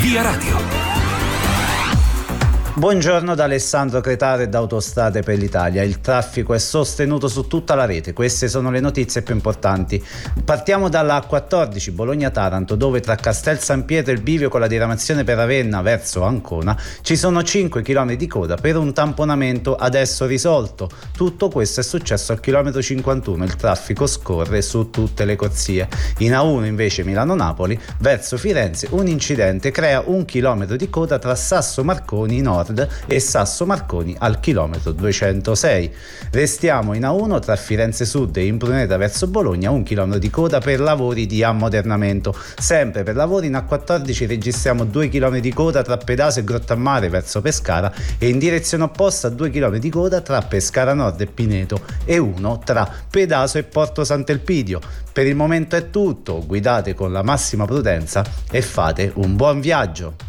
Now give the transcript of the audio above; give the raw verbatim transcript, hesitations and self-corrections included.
Via Radio. Buongiorno da Alessandro Cretaro e da Autostrade per l'Italia. Il traffico è sostenuto su tutta la rete. Queste sono le notizie più importanti. Partiamo dalla A quattordici Bologna-Taranto, dove tra Castel San Pietro e il bivio con la diramazione per Ravenna verso Ancona ci sono cinque chilometri di coda per un tamponamento adesso risolto. Tutto questo è successo al chilometro cinquantuno. Il traffico scorre su tutte le corsie. In A uno invece Milano-Napoli verso Firenze un incidente crea un chilometro di coda tra Sasso Marconi Nord e Sasso Marconi al chilometro duecentosei. Restiamo in A uno tra Firenze Sud e Impruneta verso Bologna, un chilometro di coda per lavori di ammodernamento. Sempre per lavori in A quattordici registriamo due chilometri di coda tra Pedaso e Grottammare verso Pescara e in direzione opposta due chilometri di coda tra Pescara Nord e Pineto e uno tra Pedaso e Porto Sant'Elpidio. Per il momento è tutto, guidate con la massima prudenza e fate un buon viaggio.